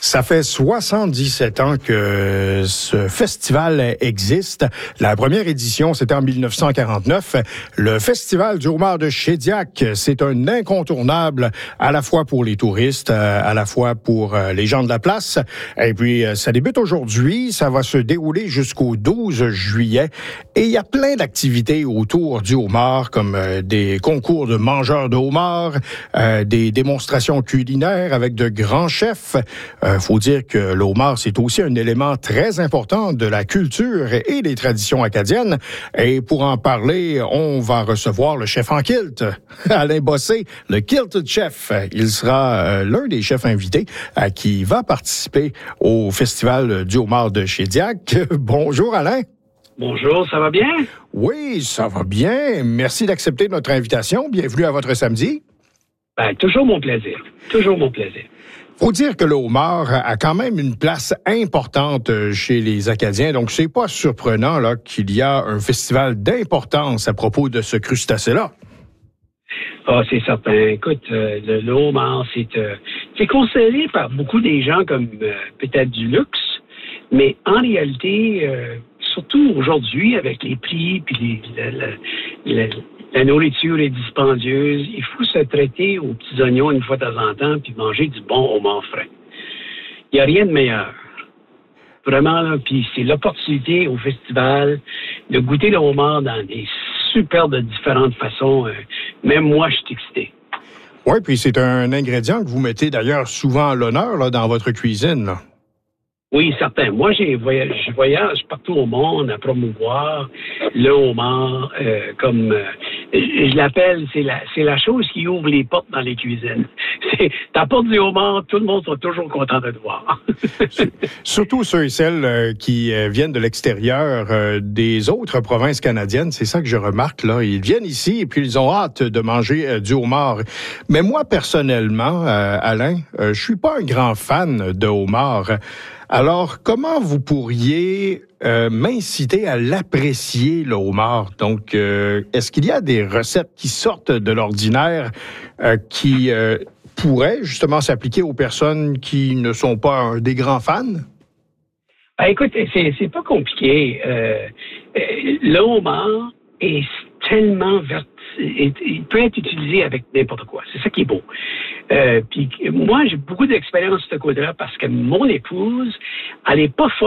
Ça fait 77 ans que ce festival existe. La première édition, c'était en 1949. Le Festival du homard de Shediac, c'est un incontournable à la fois pour les touristes, à la fois pour les gens de la place. Et puis, ça débute aujourd'hui. Ça va se dérouler jusqu'au 12 juillet. Et il y a plein d'activités autour du homard, comme des concours de mangeurs de homard, des démonstrations culinaires avec de grands chefs. Faut dire que le homard, c'est aussi un élément très important de la culture et des traditions acadiennes. Et pour en parler, on va recevoir le chef en kilt, Alain Bossé, le Kilted Chef. Il sera l'un des chefs invités qui va participer au Festival du homard de Shediac. Bonjour Alain. Bonjour, ça va bien? Oui, ça va bien. Merci d'accepter notre invitation. Bienvenue à votre samedi. Toujours mon plaisir. Toujours mon plaisir. Faut dire que le homard a quand même une place importante chez les Acadiens, donc c'est pas surprenant là qu'il y a un festival d'importance à propos de ce crustacé-là. Ah, c'est certain. Écoute, le homard, c'est considéré par beaucoup des gens comme peut-être du luxe, mais en réalité, surtout aujourd'hui, avec les prix puis la nourriture est dispendieuse, il faut se traiter aux petits oignons une fois de temps en temps puis manger du bon homard frais. Il n'y a rien de meilleur. Vraiment, là, puis c'est l'opportunité au festival de goûter le homard dans des de différentes façons. Même moi, je suis excité. Oui, puis c'est un ingrédient que vous mettez d'ailleurs souvent à l'honneur là, dans votre cuisine. Là. Oui, certain. Moi, je voyage partout au monde à promouvoir le homard comme je l'appelle, c'est la chose qui ouvre les portes dans les cuisines. T'apportes du homard, tout le monde sera toujours content de te voir. Surtout ceux et celles qui viennent de l'extérieur des autres provinces canadiennes, c'est ça que je remarque là. Ils viennent ici et puis ils ont hâte de manger du homard. Mais moi personnellement, Alain, je suis pas un grand fan de homard. Alors, comment vous pourriez m'inciter à l'apprécier, le homard? Donc, est-ce qu'il y a des recettes qui sortent de l'ordinaire qui pourraient justement s'appliquer aux personnes qui ne sont pas des grands fans? Écoute, c'est pas compliqué. Le homard est tellement il peut être utilisé avec n'importe quoi. C'est ça qui est beau. Puis moi, j'ai beaucoup d'expérience de ce côté-là parce que mon épouse, elle n'est pas